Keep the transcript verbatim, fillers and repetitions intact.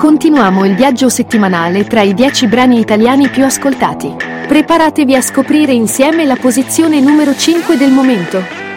Continuiamo il viaggio settimanale tra i dieci brani italiani più ascoltati. Preparatevi a scoprire insieme la posizione numero cinque del momento.